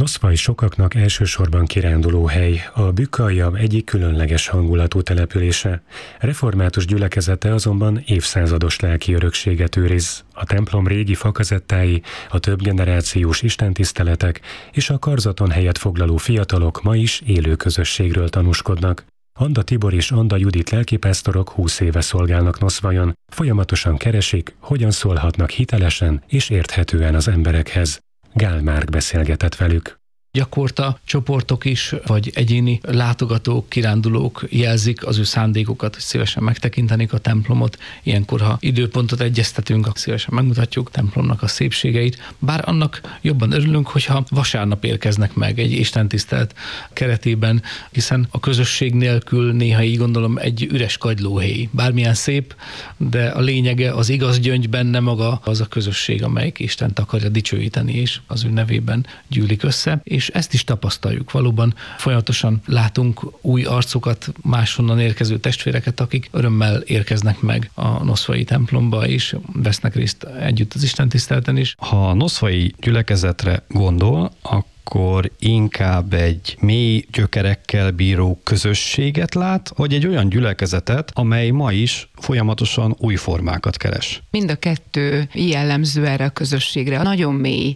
Noszvaj sokaknak elsősorban kirándulóhely, a Bükk-alja egyik különleges hangulatú települése. Református gyülekezete azonban évszázados lelki örökséget őriz. A templom régi fakazettái, a többgenerációs istentiszteletek és a karzaton helyet foglaló fiatalok ma is élő közösségről tanúskodnak. Anda Tibor és Anda Judit lelkipásztorok 20 éve szolgálnak Noszvajon, folyamatosan keresik, hogyan szólhatnak hitelesen és érthetően az emberekhez. Gál Márk beszélgetett velük. Gyakorta csoportok is, vagy egyéni látogatók, kirándulók jelzik az ő szándékokat, hogy szívesen megtekintenik a templomot. Ilyenkor, ha időpontot egyeztetünk, akkor szívesen megmutatjuk a templomnak a szépségeit. Bár annak jobban örülünk, hogyha vasárnap érkeznek meg egy istentisztelet keretében, hiszen a közösség nélkül néha így gondolom egy üres kagylóhéj. Bármilyen szép, de a lényege, az igaz gyöngy benne maga az a közösség, amelyik Istent akarja dicsőíteni, és az ő nevében gyűlik össze. És ezt is tapasztaljuk. Valóban folyamatosan látunk új arcokat, máshonnan érkező testvéreket, akik örömmel érkeznek meg a noszvai templomba, és vesznek részt együtt az istentiszteleten is. Ha a noszvai gyülekezetre gondol, akkor inkább egy mély gyökerekkel bíró közösséget lát, vagy egy olyan gyülekezetet, amely ma is folyamatosan új formákat keres? Mind a kettő jellemző erre a közösségre. Nagyon mély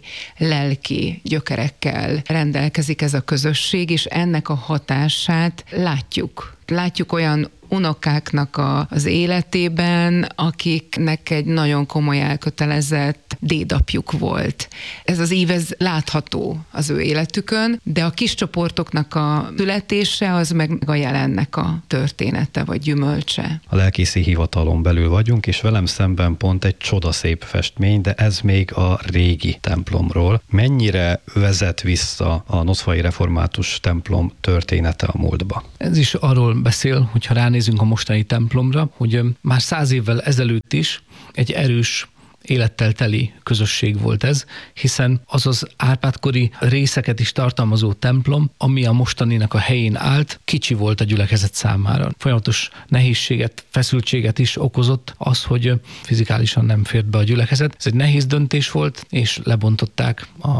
lelki gyökerekkel rendelkezik ez a közösség, és ennek a hatását látjuk. Látjuk olyan unokáknak az életében, akiknek egy nagyon komoly elkötelezett dédapjuk volt. Ez az ív, ez látható az ő életükön, de a kis csoportoknak a születése az meg a jelennek a története vagy gyümölcse. A lelkészi hivatalon belül vagyunk, és velem szemben pont egy csodaszép festmény, de ez még a régi templomról. Mennyire vezet vissza a noszvai református templom története a múltba? Ez is arról beszél, hogyha ránézünk a mostani templomra, hogy már 100 évvel ezelőtt is egy erős élettel teli közösség volt ez, hiszen az Árpád-kori részeket is tartalmazó templom, ami a mostaninak a helyén állt, kicsi volt a gyülekezet számára. Folyamatos nehézséget, feszültséget is okozott az, hogy fizikálisan nem fért be a gyülekezet. Ez egy nehéz döntés volt, és lebontották a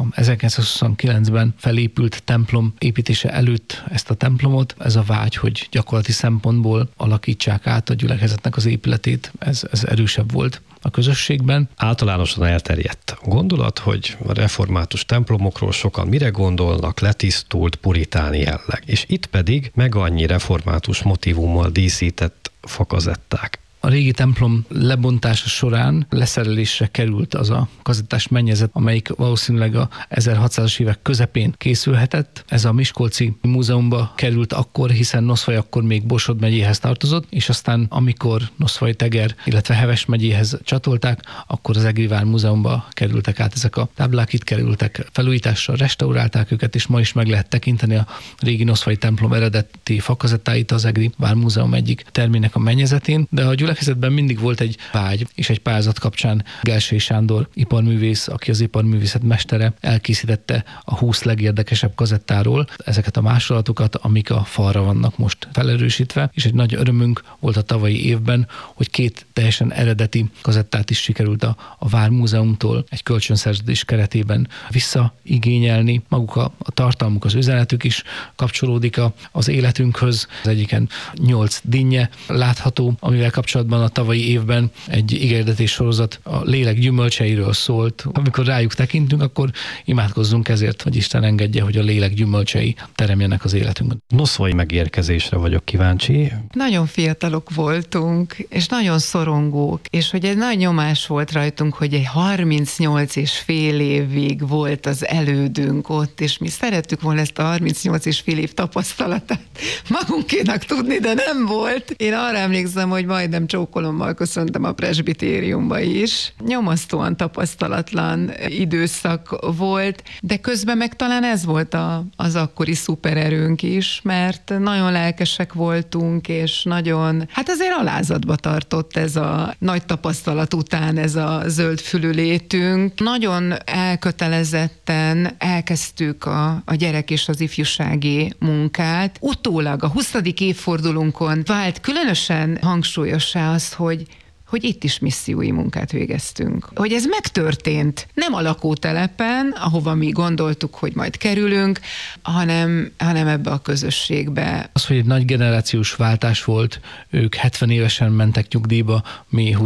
1929-ben felépült templom építése előtt ezt a templomot. Ez a vágy, hogy gyakorlati szempontból alakítsák át a gyülekezetnek az épületét, ez erősebb volt a közösségben. Általánosan elterjedt a gondolat, hogy a református templomokról sokan mire gondolnak, letisztult puritáni jelleg. És itt pedig meg annyi református motívummal díszített fakazetták. A régi templom lebontása során leszerelésre került az a kazettás mennyezet, amelyik valószínűleg a 1600-as évek közepén készülhetett. Ez a Miskolci Múzeumba került akkor, hiszen Noszvaj akkor még Borsod megyéhez tartozott, és aztán amikor Noszvaj-Teger, illetve Heves megyéhez csatolták, akkor az Egri Vár Múzeumba kerültek át ezek a táblák, itt kerültek felújításra, restaurálták őket, és ma is meg lehet tekinteni a régi Noszvai templom eredeti fakazettáit az Egri Vár Múzeum egyik termének a mennyezetén, de a gyülekezetben mindig volt egy vágy, és egy pályázat kapcsán Gelsey Sándor iparművész, aki az iparművészet mestere, elkészítette a 20 legérdekesebb kazettáról ezeket a másolatokat, amik a falra vannak most felerősítve, és egy nagy örömünk volt a tavalyi évben, hogy 2 teljesen eredeti kazettát is sikerült a Vármúzeumtól egy kölcsönszerződés keretében visszaigényelni. Maguk a tartalmuk, az üzenetük is kapcsolódik az életünkhöz. Az egyiken 8 dinnye látható, amivel kapcsolatban a tavalyi évben egy igérdetés sorozat a lélek gyümölcseiről szólt. Amikor rájuk tekintünk, akkor imádkozzunk ezért, hogy Isten engedje, hogy a lélek gyümölcsei teremjenek az életünkben. Noszvai megérkezésre vagyok kíváncsi. Nagyon fiatalok voltunk, és nagyon szorongók, és hogy egy nagy nyomás volt rajtunk, hogy egy 38 és fél évig volt az elődünk ott, és mi szerettük volna ezt a 38 és fél év tapasztalatát magunkénak tudni, de nem volt. Én arra emlékszem, hogy majdnem csókolommal köszöntem a presbitériumba is. Nyomasztóan tapasztalatlan időszak volt, de közben meg talán ez volt az akkori szupererőnk is, mert nagyon lelkesek voltunk, és nagyon, hát azért alázatba tartott ez a nagy tapasztalat után ez a zöldfülű létünk. Nagyon elkötelezetten elkezdtük a gyerek és az ifjúsági munkát. Utólag a 20. évfordulónkon vált különösen hangsúlyossá az, hogy hogy itt is missziói munkát végeztünk. Hogy ez megtörtént, nem a lakótelepen, ahova mi gondoltuk, hogy majd kerülünk, hanem ebbe a közösségbe. Az, hogy egy nagy generációs váltás volt, ők 70 évesen mentek nyugdíjba, mi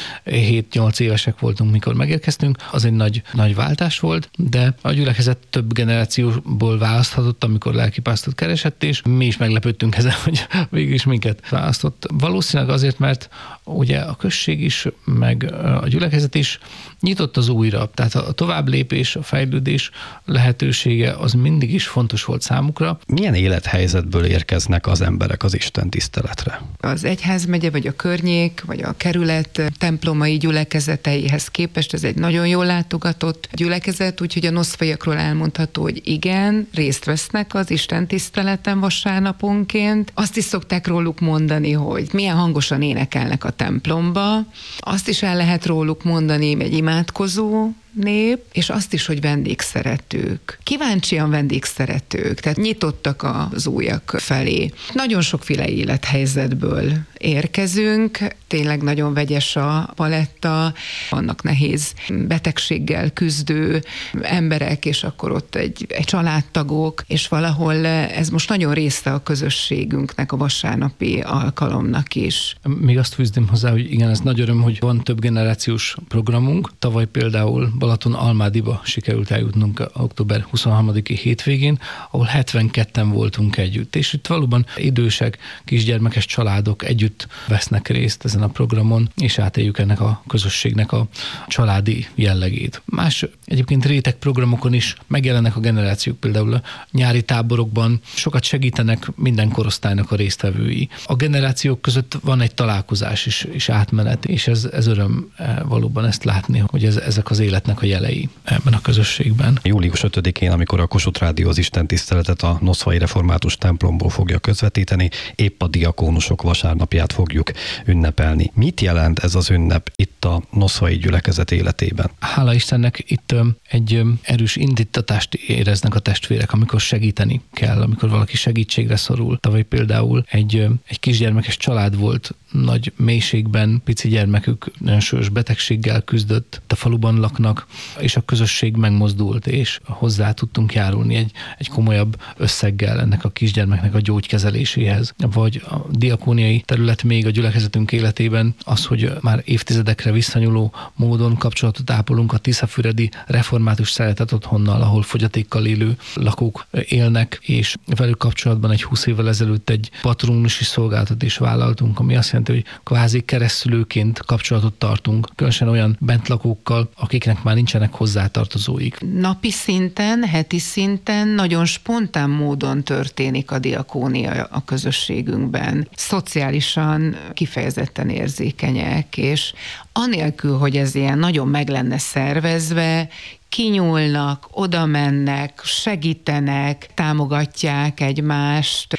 27-8 évesek voltunk, mikor megérkeztünk, az egy nagy váltás volt, de a gyülekezet több generációból választhatott, amikor lelkipásztort keresett, és mi is meglepődtünk ezen, hogy végül is minket választott. Valószínűleg azért, mert ugye a község is, meg a gyülekezet is nyitott az újra, tehát a továbblépés, a fejlődés lehetősége az mindig is fontos volt számukra. Milyen élethelyzetből érkeznek az emberek az Isten tiszteletre? Az egyházmegye, vagy a környék, vagy a kerület templomai gyülekezeteihez képest ez egy nagyon jól látogatott gyülekezet, úgyhogy a noszfaiakról elmondható, hogy igen, részt vesznek az Isten tiszteleten vasárnaponként. Azt is szokták róluk mondani, hogy milyen hangosan énekelnek a templomba. Azt is el lehet róluk mondani, egy imádkozó nép, és azt is, hogy vendégszeretők. Kíváncsian vendégszeretők, tehát nyitottak az újak felé. Nagyon sokféle élethelyzetből érkezünk, tényleg nagyon vegyes a paletta, vannak nehéz betegséggel küzdő emberek, és akkor ott egy családtagok, és valahol ez most nagyon része a közösségünknek, a vasárnapi alkalomnak is. Még azt fűzném hozzá, hogy igen, ez nagy öröm, hogy van több generációs programunk. Tavaly például Balaton-Almádiba sikerült eljutnunk október 23-i hétvégén, ahol 72-en voltunk együtt, és itt valóban idősek, kisgyermekes családok együtt vesznek részt ezen a programon, és átéljük ennek a közösségnek a családi jellegét. Más egyébként réteg programokon is megjelennek a generációk, például a nyári táborokban sokat segítenek minden korosztálynak a résztvevői. A generációk között van egy találkozás és átmenet, és ez öröm valóban ezt látni, hogy ezek az életnek a jelei ebben a közösségben. Július 5-én, amikor a Kossuth Rádió az istentiszteletet a Noszfai Református templomból fogja közvetíteni, épp a diakónusok vasárnapját fogjuk ünnepelni. Mit jelent ez az ünnep itt a noszfai gyülekezet életében? Hála Istennek itt egy erős indítatást éreznek a testvérek, amikor segíteni kell, amikor valaki segítségre szorul. Tavaly például egy kisgyermekes család volt, nagy mélységben, pici gyermekük nagyon súlyos betegséggel küzdött, a faluban laknak, és a közösség megmozdult, és hozzá tudtunk járulni egy komolyabb összeggel ennek a kisgyermeknek a gyógykezeléséhez. Vagy a diakóniai terület még a gyülekezetünk életében az, hogy már évtizedekre visszanyúló módon kapcsolatot ápolunk a Tiszafüredi Református Szeretet Otthonnal, ahol fogyatékkal élő lakók élnek, és velük kapcsolatban egy 20 évvel ezelőtt egy patronusi szolgálatot is vállaltunk, ami azt jelenti, hogy kvázi keresztülőként kapcsolatot tartunk, különösen olyan bentlakókkal, akiknek már nincsenek hozzátartozóik. Napi szinten, heti szinten nagyon spontán módon történik a diakónia a közösségünkben. Szociálisan kifejezetten érzékenyek, és anélkül, hogy ez ilyen nagyon meg lenne szervezve, kinyúlnak, oda mennek, segítenek, támogatják egymást,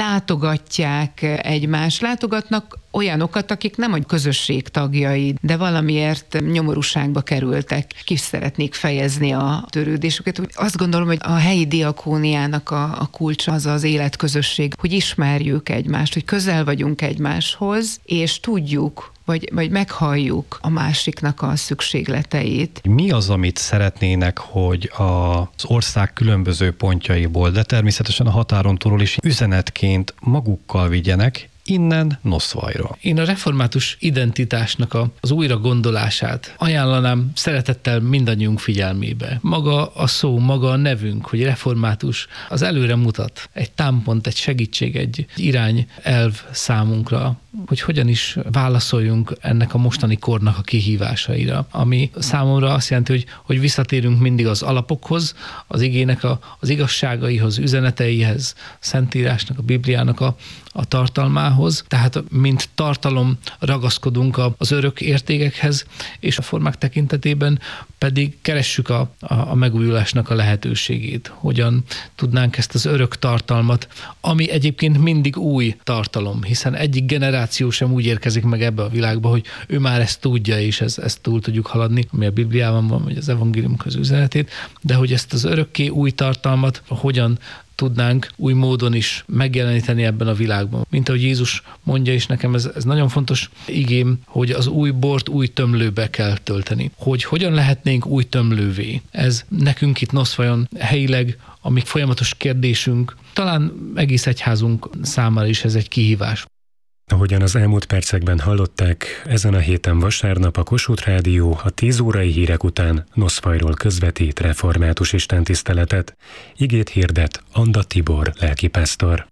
látogatnak olyanokat, akik nem a közösség tagjai, de valamiért nyomorúságba kerültek, ki szeretnék fejezni a törődésüket. Azt gondolom, hogy a helyi diakóniának a kulcsa az az életközösség, hogy ismerjük egymást, hogy közel vagyunk egymáshoz, és tudjuk, vagy meghalljuk a másiknak a szükségleteit. Mi az, amit szeretnének, hogy az ország különböző pontjaiból, de természetesen a határon túlról is üzenetként magukkal vigyenek innen Noszfajra? Én a református identitásnak az újra gondolását ajánlanám szeretettel mindannyiunk figyelmébe. Maga a szó, maga a nevünk, hogy református, az előre mutat. Egy támpont, egy segítség, egy irányelv számunkra, hogy hogyan is válaszoljunk ennek a mostani kornak a kihívásaira, ami számomra azt jelenti, hogy visszatérünk mindig az alapokhoz, az igének az igazságaihoz, üzeneteihez, Szentírásnak, a Bibliának a tartalmához, tehát mint tartalom ragaszkodunk az örök értékekhez, és a formák tekintetében pedig keressük a megújulásnak a lehetőségét. Hogyan tudnánk ezt az örök tartalmat, ami egyébként mindig új tartalom, hiszen egyik generáció sem úgy érkezik meg ebbe a világba, hogy ő már ezt tudja, és ezt túl tudjuk haladni, ami a Bibliában van, vagy az evangélium üzenetét, de hogy ezt az örökké új tartalmat hogyan tudnánk új módon is megjeleníteni ebben a világban. Mint ahogy Jézus mondja, és nekem ez nagyon fontos igém, hogy az új bort új tömlőbe kell tölteni. Hogy hogyan lehetnénk új tömlővé. Ez nekünk itt Noszfajon helyileg, amíg folyamatos kérdésünk, talán egész egyházunk számára is ez egy kihívás. Ahogyan az elmúlt percekben hallották, ezen a héten vasárnap a Kossuth Rádió a 10 órai hírek után Noszfajról közvetít református istentiszteletet. Igét hirdet Anda Tibor lelkipásztor.